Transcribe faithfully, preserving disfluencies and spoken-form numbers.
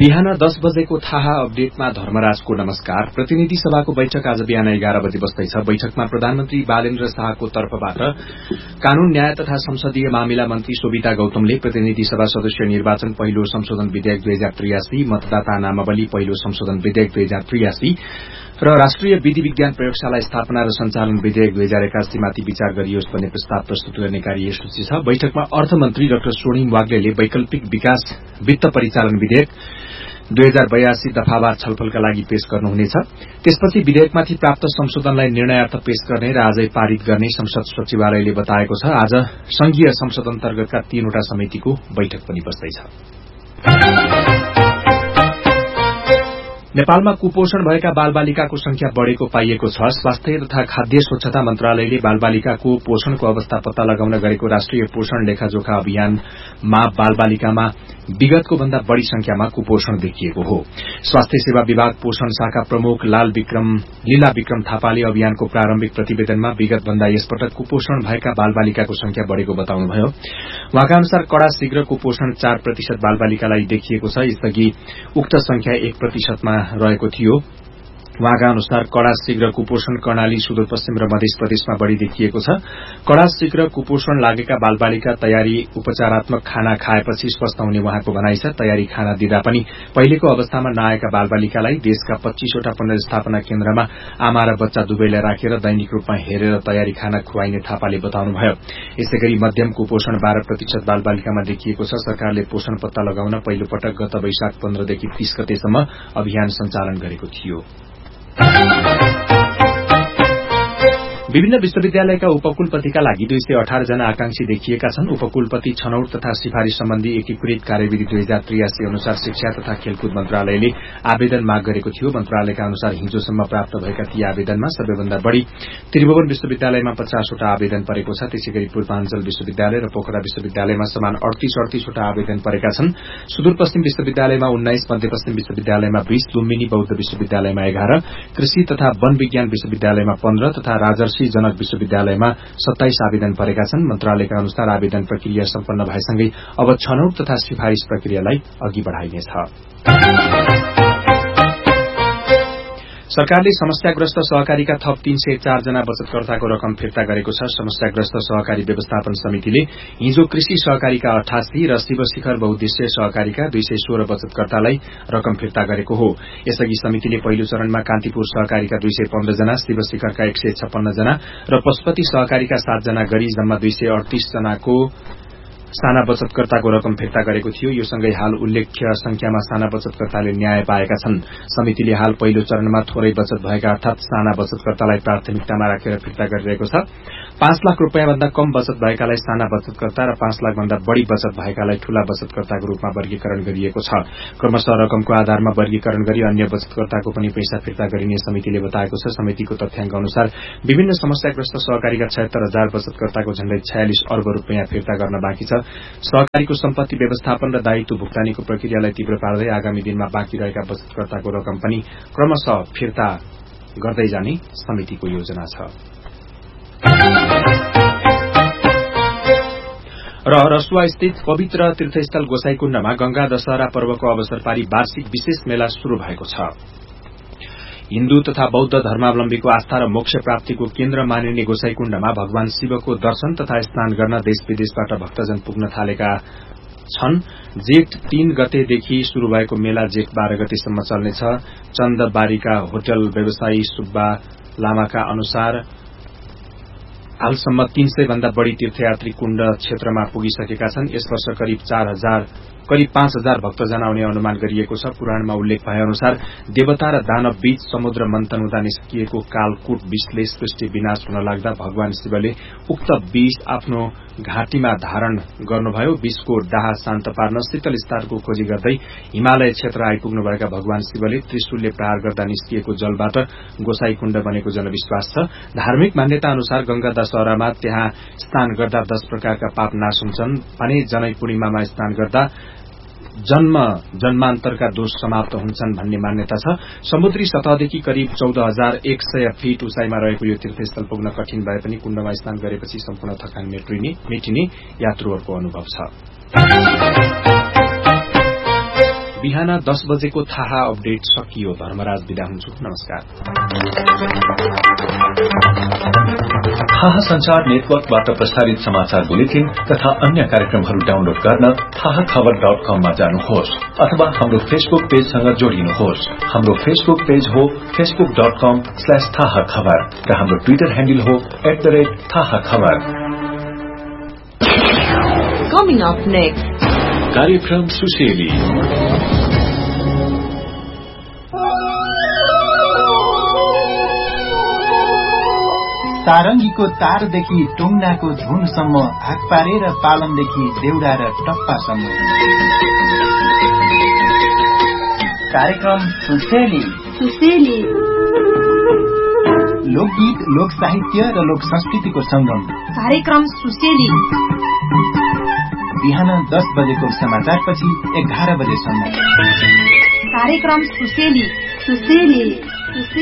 बिहान दस बजेको थाहा अपडेटमा धर्मराजको नमस्कार। प्रतिनिधि सभाको बैठक आज बिहान एघार बजे बस्दैछ। बैठकमा प्रधानमन्त्री बालेन्द्र शाहको तर्फबाट कानून न्याय तथा संसदीय मामिला मन्त्री शोभिता गौतमले प्रतिनिधि सभा सदस्य निर्वाचन पहिलो संशोधन विधेयक दुई हजार त्रियासी, मतदाता नामावली पहिलो संशोधन विधेयक दुई हजार त्रियासी र राष्ट्रिय विधि विज्ञान प्रयोगशाला स्थापना र सञ्चालन विधेयक दुई हजार एकासी माथि विचार गरियोस् भन्ने प्रस्ताव प्रस्तुत गर्ने कार्यसूची छ। बैठकमा अर्थमन्त्री डाक्टर स्वर्णिम वाग्लेले वैकल्पिक विकास वित्त परिचालन विधेयक दुई हजार बयासी दफावार छलफलका लागि पेश गर्नुहुनेछ। त्यसपछि विधेयकमाथि प्राप्त संशोधनलाई निर्णयार्थ पेश गर्ने र आजै पारित गर्ने संसद सचिवालयले बताएको छ। आज संघीय संसद अन्तर्गतका तीनवटा समितिको बैठक पनि बस्दैछ। नेपालमा कुपोषण भएका बालबालिकाको संख्या बढ़ेको पाइएको छ। स्वास्थ्य तथा खाद्य स्वच्छता मन्त्रालयले बालबालिकाको पोषणको अवस्था पत्ता लगाउन गरेको राष्ट्रिय पोषण लेखाजोखा अभियानमा बालबालिकामा विगतको भन्दा बढ़ी संख्यामा कुपोषण देखिएको हो। स्वास्थ्य सेवा विभाग पोषण शाखा प्रमुख लाल विक्रम लीला विक्रम थापाले अभियानको प्रारम्भिक प्रतिवेदनमा विगत भन्दा यसपटक कुपोषण भएका बालबालिकाको संख्या बढ़ेको बताउनुभयो। उहाँका अनुसार कड़ा शीघ्र कुपोषण चार प्रतिशत बालबालिकालाई देखिएको छ। यसअघि उक्त संख्या एक प्रतिशतमा रहेको थियो। उहाँका अनुसार कड़ा शीघ्र कुपोषण कर्णाली सुदूरपश्चिम र मध्य प्रदेशमा बढ़ी देखिएको छ। कड़ा शीघ्र कुपोषण लागेका बालबालिका तयारी उपचारात्मक खाना खाएपछि स्वस्थ हुने उहाँको भनाइ छ। तयारी खाना दिँदा पनि पहिलेको अवस्थामा नआएका बालबालिकालाई देशका पच्चीसवटा पुनर्स्थापना केन्द्रमा आमा र बच्चा दुवैलाई राखेर दैनिक रूपमा हेरेर तयारी खाना खुवाइने थापाले बताउनुभयो। यसैगरी मध्यम कुपोषण बाह्र प्रतिशत बालबालिकामा देखिएको छ। सरकारले पोषण पत्ता लगाउन पहिलो पटक गत वैशाख पन्ध्रदेखि तीस गतेसम्म अभियान सञ्चालन गरेको थियो। विभिन्न विश्वविद्यालयका उपकुलपतिका लागि दुई सय अठार जना आकांक्षी देखिएका छन्। उपकुलपति छनौट तथा सिफारिश सम्बन्धी एकीकृत कार्यविधि दुई हजार त्रियासी अनुसार शिक्षा तथा खेलकुद मन्त्रालयले आवेदन माग गरेको थियो। मन्त्रालयका अनुसार हिजोसम्म प्राप्त भएका ती आवेदनमा सबैभन्दा बढ़ी त्रिभुवन विश्वविद्यालयमा पचासवटा आवेदन परेको छ। त्यसैगरी पूर्वाञ्चल विश्वविद्यालय र पोखरा विश्वविद्यालयमा समान अडतीस अडतीसवटा आवेदन परेका छन्। सुदूरपश्चिम विश्वविद्यालयमा उन्नाइस, मध्यपश्चिम विश्वविद्यालयमा बीस, लुम्बिनी बौद्ध विश्वविद्यालयमा एघार, कृषि तथा वन विज्ञान विश्वविद्यालयमा पन्ध्र तथा राजर्षि जनक विश्वविद्यालयमा सत्ताइस आवेदन परेका छन्। मन्त्रालयका अनुसार आवेदन प्रक्रिया सम्पन्न भएसँगै अब छनौट तथा सिफारिश प्रक्रियालाई अघि बढ़ाइनेछ। सरकारले समस्याग्रस्त सहकारीका थप तीन सय चार जना बचतकर्ताको रकम फिर्ता गरेको छ। समस्याग्रस्त सहकारी व्यवस्थापन समितिले हिजो कृषि सहकारीका अठासी र शिवशिखर बहुद्देश्य सहकारीका दुई सय सोह्र बचतकर्तालाई रकम फिर्ता गरेको हो। यसअघि समितिले पहिलो चरणमा कान्तिपुर सहकारीका दुई सय पन्ध्र जना, शिवशिखरका एक सय छप्पन्न जना र पशुपति सहकारीका सात जना गरी जम्मा दुई सय अडतीस जनाको साना बचतकर्ताको रकम फिर्ता गरेको थियो। यो सँगै हाल उल्लेख्य संख्यामा साना बचतकर्ताले न्याय पाएका छन्। समितिले हाल पहिलो चरणमा थोरै बचत भएका अर्थात साना बचतकर्तालाई प्राथमिकतामा राखेर फिर्ता गरिरहेको छ। पाँच लाख रूपियाँ भन्दा कम बचत भएकालाई साना बचतकर्ता र पाँच लाख भन्दा बढ़ी बचत भएकालाई ठूला बचतकर्ताको रूपमा वर्गीकरण गरिएको छ। क्रमशः रकमको आधारमा वर्गीकरण गरी अन्य बचतकर्ताको पनि पैसा फिर्ता गरिने समितिले बताएको छ। समितिको तथ्याङ्क अनुसार विभिन्न समस्याग्रस्त सहकारीका छयत्तर हजार बचतकर्ताको झण्डै छयालिस अर्ब रूपियाँ फिर्ता गर्न बाँकी छ। सहकारीको सम्पत्ति व्यवस्थापन र दायित्व भुक्तानीको प्रक्रियालाई तीव्र पार्दै आगामी दिनमा बाँकी रहेका बचतकर्ताको रकम पनि क्रमशः फिर्ता गर्दै जाने समितिको योजना छ। र रसुवा स्थित पवित्र तीर्थस्थल गोसाईकुण्डमा गंगा दशहरा पर्वको अवसर पारी वार्षिक विशेष मेला शुरू भएको छ। हिन्दू तथा बौद्ध धर्मावलम्बीको आस्था र मोक्ष प्राप्तिको केन्द्र मानिने गोसाईकुण्डमा भगवान शिवको दर्शन तथा स्नान गर्न देश विदेशबाट भक्तजन पुग्न थालेका छन्। जेठ तीन गतेदेखि शुरू भएको मेला जेठ बाह्र गतेसम्म चल्नेछ। चन्दबारीका होटल व्यवसायी सुब्बा लामाका अनुसार हालसम्म तीन सय भन्दा बढ़ी तीर्थयात्री कुण्ड क्षेत्रमा पुगिसकेका छन्। यस वर्ष करिब चार हजार करिब पाँच हजार भक्तजन आउने अनुमान गरिएको छ। पुराणमा उल्लेख भए अनुसार देवता र दानव बीच समुद्र मन्थन हुँदा निस्किएको कालकूट विषले सृष्टि विनाश हुन लाग्दा भगवान शिवले उक्त विष आफ्नो घाँटीमा धारण गर्नुभयो। विषको डाहा शान्त पार्न शीतल स्थानको खोजी गर्दै हिमालय क्षेत्र आइपुग्नुभएका भगवान शिवले त्रिशूलले प्रहार गर्दा निस्किएको जलबाट गोसाईकुण्ड बनेको जनविश्वास छ। धार्मिक मान्यता अनुसार गंगा दशहरामा त्यहाँ स्नान गर्दा दश प्रकारका पाप नाश हुन्छन् भने जनै पूर्णिमामा स्नान गर्दा जन्म जन्मान्तरका दोष समाप्त हुन्छन् भन्ने मान्यता छ। समुद्री सतहदेखि करिब चौध हजार एक सय फीट उचाइमा रहेको यो तीर्थस्थल पुग्न कठिन भए पनि कुण्डमा स्नान गरेपछि सम्पूर्ण थकान मेटिने मेटिने यात्रुहरूको अनुभव छ। बिहान दस बजेको थाहा अपडेट सकियो। धर्मराज बिदा हुन्छु, नमस्कार। थाहा संचार नेटवर्कबाट प्रसारित समाचार बुलेटिन तथा अन्य कार्यक्रमहरू डाउनलोड गर्न थाहा खबर डट कममा जानुहोस् अथवा हाम्रो फेसबुक पेजसँग जोडिनुहोस्। हाम्रो फेसबुक पेज हो फेसबुक डट कम स्ल्याश थाहा खबर र हाम्रो ट्विटर ह्यान्डल हो एट द रेट थाहा खबर। Coming up next, कार्यक्रम सुसेली। सारंगीको तारदेखि टुङ्नाको धुनसम्म, हाक पारेर पालनदेखि देउडा र टप्पासम्म। कार्यक्रम सुसेली। सुसेली लोकगीत, लोक साहित्य र लोक संस्कृतिको संगम। कार्यक्रम सुसेली बिहान दस बजेको समाचारपछि एघार बजेसम्म। कार्यक्रम सुसेली। सुसेली